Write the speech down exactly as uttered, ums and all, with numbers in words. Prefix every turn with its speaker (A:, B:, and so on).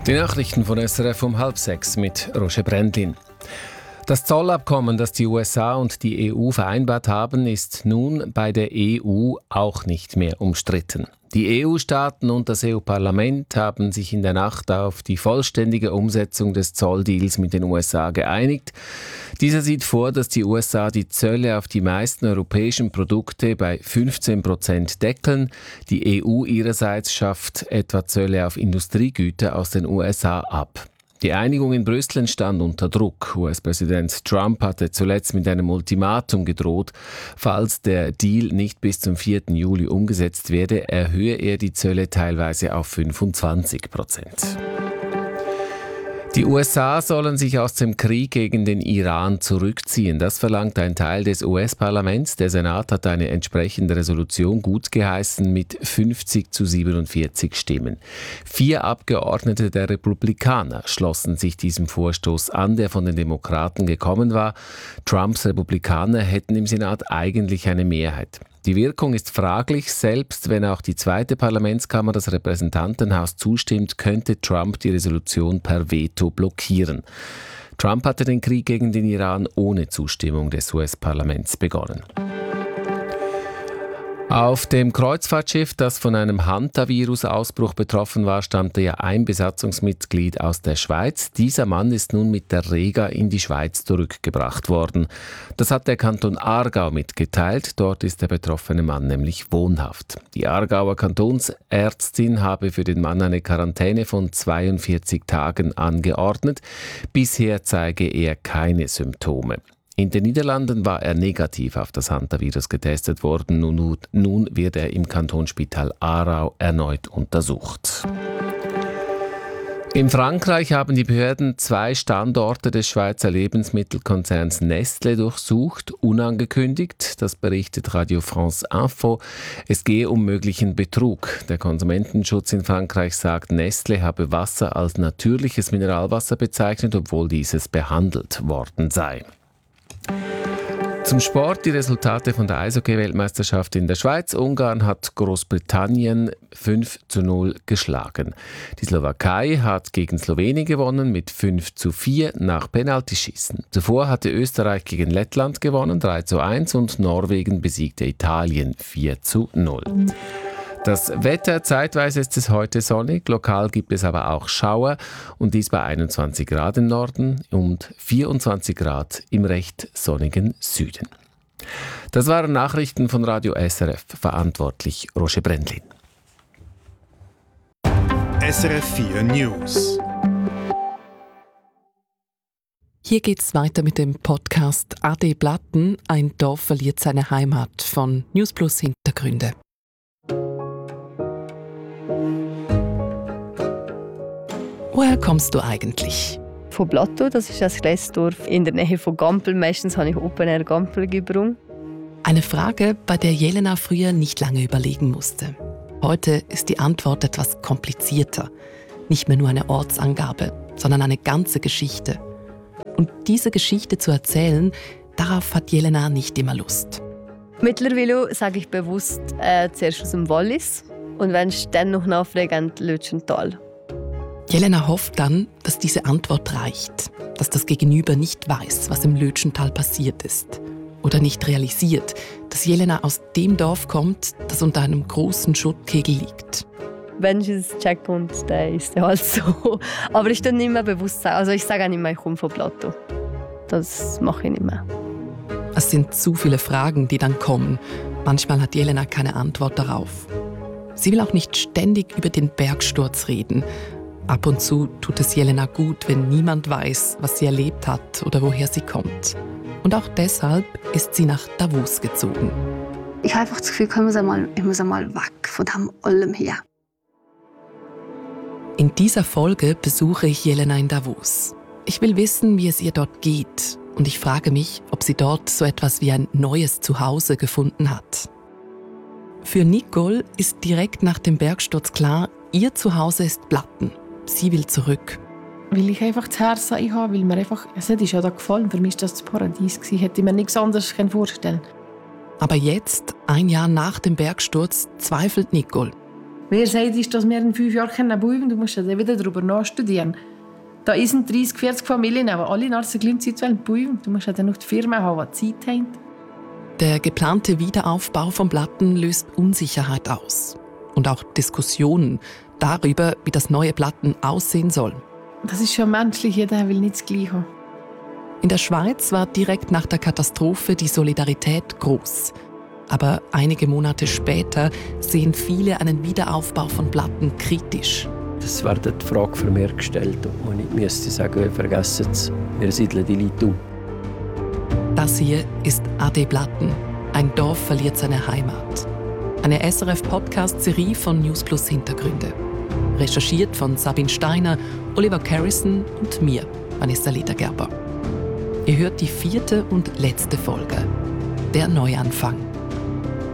A: Die Nachrichten von S R F um halb sechs mit Roger Brändlin. Das Zollabkommen, das die U S A und die E U vereinbart haben, ist nun bei der E U auch nicht mehr umstritten. Die E U-Staaten und das E U-Parlament haben sich in der Nacht auf die vollständige Umsetzung des Zolldeals mit den U S A geeinigt. Dieser sieht vor, dass die U S A die Zölle auf die meisten europäischen Produkte bei fünfzehn Prozent deckeln. Die E U ihrerseits schafft etwa Zölle auf Industriegüter aus den U S A ab. Die Einigung in Brüssel entstand unter Druck. U S-Präsident Trump hatte zuletzt mit einem Ultimatum gedroht. Falls der Deal nicht bis zum vierten Juli umgesetzt werde, erhöhe er die Zölle teilweise auf fünfundzwanzig Prozent. Die U S A sollen sich aus dem Krieg gegen den Iran zurückziehen. Das verlangt ein Teil des U S-Parlaments. Der Senat hat eine entsprechende Resolution gutgeheißen mit fünfzig zu siebenundvierzig Stimmen. Vier Abgeordnete der Republikaner schlossen sich diesem Vorstoß an, der von den Demokraten gekommen war. Trumps Republikaner hätten im Senat eigentlich eine Mehrheit. Die Wirkung ist fraglich. Selbst wenn auch die zweite Parlamentskammer, das Repräsentantenhaus, zustimmt, könnte Trump die Resolution per Veto blockieren. Trump hatte den Krieg gegen den Iran ohne Zustimmung des U S-Parlaments begonnen. Auf dem Kreuzfahrtschiff, das von einem Hantavirus-Ausbruch betroffen war, stammte ja ein Besatzungsmitglied aus der Schweiz. Dieser Mann ist nun mit der Rega in die Schweiz zurückgebracht worden. Das hat der Kanton Aargau mitgeteilt. Dort ist der betroffene Mann nämlich wohnhaft. Die Aargauer Kantonsärztin habe für den Mann eine Quarantäne von zweiundvierzig Tagen angeordnet. Bisher zeige er keine Symptome. In den Niederlanden war er negativ auf das Hantavirus getestet worden. Nun, nun wird er im Kantonsspital Aarau erneut untersucht. In Frankreich haben die Behörden zwei Standorte des Schweizer Lebensmittelkonzerns Nestlé durchsucht, unangekündigt. Das berichtet Radio France Info. Es gehe um möglichen Betrug. Der Konsumentenschutz in Frankreich sagt, Nestlé habe Wasser als natürliches Mineralwasser bezeichnet, obwohl dieses behandelt worden sei. Zum Sport, die Resultate von der Eishockey-Weltmeisterschaft in der Schweiz. Ungarn hat Großbritannien fünf zu null geschlagen. Die Slowakei hat gegen Slowenien gewonnen mit fünf zu vier nach Penaltyschießen. Zuvor hatte Österreich gegen Lettland gewonnen, drei zu eins, und Norwegen besiegte Italien vier zu null. Das Wetter, zeitweise ist es heute sonnig, lokal gibt es aber auch Schauer, und dies bei einundzwanzig Grad im Norden und vierundzwanzig Grad im recht sonnigen Süden. Das waren Nachrichten von Radio S R F, verantwortlich Roger Brändlin.
B: S R F vier News.
C: Hier geht's weiter mit dem Podcast Ade Blatten, ein Dorf verliert seine Heimat, von News Plus Hintergründe. Woher kommst du eigentlich?
D: Von Blato, das ist ein kleines Dorf in der Nähe von Gampel. Meistens habe ich Open Air Gampel gebrungen.
C: Eine Frage, bei der Jelena früher nicht lange überlegen musste. Heute ist die Antwort etwas komplizierter. Nicht mehr nur eine Ortsangabe, sondern eine ganze Geschichte. Und diese Geschichte zu erzählen, darauf hat Jelena nicht immer Lust.
D: Mittlerweile sage ich bewusst äh, zuerst aus dem Wallis und wenn es dann noch nachfragen, Lötschental.
C: Jelena hofft dann, dass diese Antwort reicht, dass das Gegenüber nicht weiß, was im Lötschental passiert ist. Oder nicht realisiert, dass Jelena aus dem Dorf kommt, das unter einem großen Schuttkegel liegt.
D: Wenn ich es checke und dann ist es halt so. Aber ich tue nicht mehr bewusst sagen. Also ich sage auch nicht mehr, ich komme von Plateau. Das mache ich nicht mehr.
C: Es sind zu viele Fragen, die dann kommen. Manchmal hat Jelena keine Antwort darauf. Sie will auch nicht ständig über den Bergsturz reden. Ab und zu tut es Jelena gut, wenn niemand weiß, was sie erlebt hat oder woher sie kommt. Und auch deshalb ist sie nach Davos gezogen.
E: Ich habe einfach das Gefühl, ich muss einmal, ich muss einmal weg von dem allem hier.
C: In dieser Folge besuche ich Jelena in Davos. Ich will wissen, wie es ihr dort geht. Und ich frage mich, ob sie dort so etwas wie ein neues Zuhause gefunden hat. Für Nicole ist direkt nach dem Bergsturz klar, ihr Zuhause ist Blatten. Sie will zurück.
F: Weil ich einfach das Herz habe, weil mir einfach, es ist ja da gefallen, für mich war das das Paradies gewesen, hätte ich mir nichts anderes vorstellen können.
C: Aber jetzt, ein Jahr nach dem Bergsturz, zweifelt Nicole.
F: Wer sagt uns, dass wir in fünf Jahren bauen können? Du musst ja dann wieder darüber nachstudieren. Da sind dreißig, vierzig Familien, aber alle nach der gleichen Zeit bauen. Du musst ja dann noch die Firma haben, die Zeit haben.
C: Der geplante Wiederaufbau von Platten löst Unsicherheit aus. Und auch Diskussionen darüber, wie das neue Platten aussehen soll.
F: Das ist schon menschlich, jeder will nicht das Gleiche haben.
C: In der Schweiz war direkt nach der Katastrophe die Solidarität groß. Aber einige Monate später sehen viele einen Wiederaufbau von Platten kritisch.
G: Es wird die Frage vermehrt gestellt, ob man nicht müsste sagen, vergessen es, wir siedeln die Leute um.
C: Das hier ist A D Platten. Ein Dorf verliert seine Heimat. Eine S R F-Podcast-Serie von News Plus Hintergründe. Recherchiert von Sabine Steiner, Oliver Carrison und mir, Vanessa Ledergerber. Ihr hört die vierte und letzte Folge. Der Neuanfang.